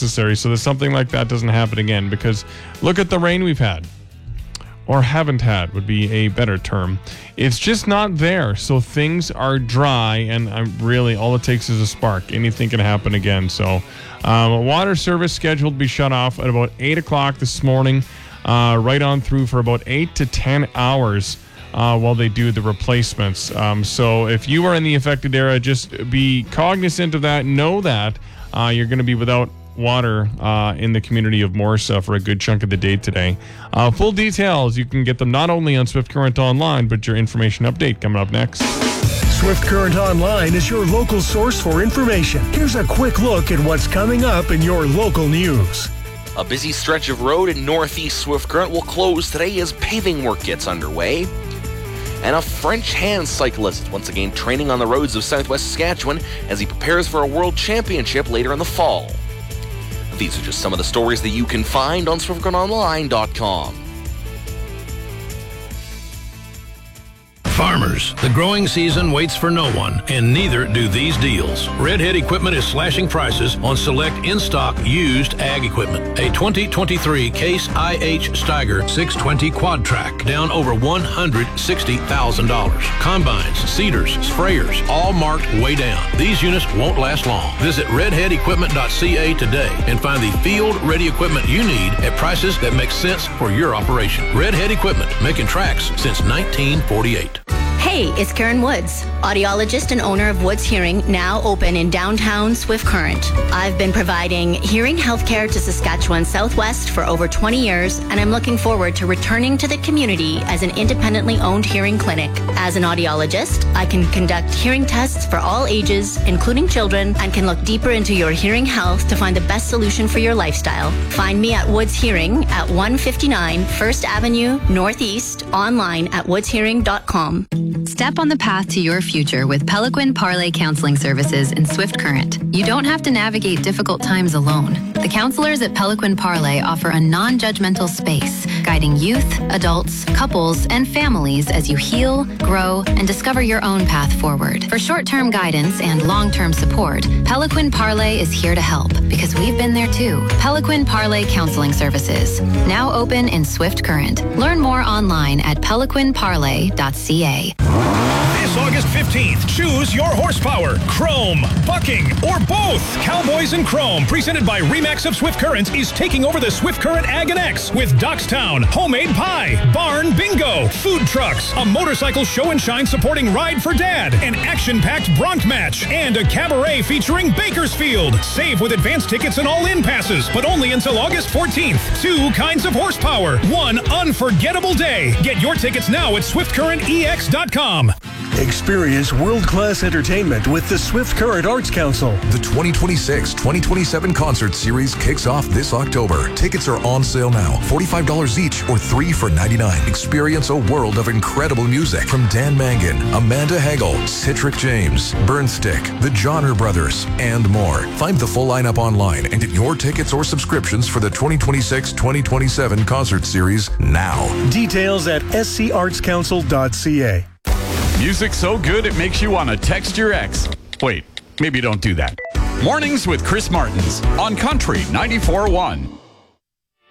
necessary so that something like that doesn't happen again. Because look at the rain we've had. Or haven't had would be a better term. It's just not there. So things are dry, and really all it takes is a spark. Anything can happen again. So water service scheduled to be shut off at about 8 o'clock this morning, right on through for about 8 to 10 hours while they do the replacements. So if you are in the affected area, just be cognizant of that. Know that you're going to be without water in the community of Morse for a good chunk of the day today. Full details, you can get them not only on Swift Current Online, but your information update coming up next. Swift Current Online is your local source for information. Here's a quick look at what's coming up in your local news. A busy stretch of road in northeast Swift Current will close today as paving work gets underway. And a French hand cyclist once again training on the roads of southwest Saskatchewan as he prepares for a world championship later in the fall. These are just some of the stories that you can find on SwiftCurrentOnline.com. Farmers, the growing season waits for no one, and neither do these deals. Redhead Equipment is slashing prices on select in-stock used ag equipment. A 2023 Case IH Steiger 620 Quad Track, down over $160,000. Combines, seeders, sprayers, all marked way down. These units won't last long. Visit redheadequipment.ca today and find the field-ready equipment you need at prices that make sense for your operation. Redhead Equipment, making tracks since 1948. Hey, it's Karen Woods, audiologist and owner of Woods Hearing, now open in downtown Swift Current. I've been providing hearing healthcare to Saskatchewan Southwest for over 20 years, and I'm looking forward to returning to the community as an independently owned hearing clinic. As an audiologist, I can conduct hearing tests for all ages, including children, and can look deeper into your hearing health to find the best solution for your lifestyle. Find me at Woods Hearing at 159 First Avenue Northeast, online at woodshearing.com. Step on the path to your future with Pelican Parlay Counseling Services in Swift Current. You don't have to navigate difficult times alone. The counselors at Pelican Parlay offer a non-judgmental space, guiding youth, adults, couples, and families as you heal, grow, and discover your own path forward. For short-term guidance and long-term support, Pelican Parlay is here to help, because we've been there too. Pelican Parlay Counseling Services, now open in Swift Current. Learn more online at pelicanparlay.ca. This August 15th, choose your horsepower, Chrome, bucking, or both. Cowboys in Chrome, presented by Remax of Swift Current, is taking over the Swift Current Ag and X with Dockstown, homemade pie, barn bingo, food trucks, a motorcycle show and shine supporting Ride for Dad, an action-packed bronc match, and a cabaret featuring Bakersfield. Save with advance tickets and all-in passes, but only until August 14th. 2 kinds of horsepower, 1 unforgettable day. Get your tickets now at SwiftCurrentEX.com. Experience world-class entertainment with the Swift Current Arts Council. The 2026-2027 concert series kicks off this October. Tickets are on sale now. $45 each or 3 for $99. Experience a world of incredible music from Dan Mangan, Amanda Hagel, Citric James, Burnstick, the Johnner Brothers, and more. Find the full lineup online and get your tickets or subscriptions for the 2026-2027 concert series now. Details at scartscouncil.ca. Music so good it makes you want to text your ex. Wait, maybe don't do that. Mornings with Chris Martins on Country 94.1.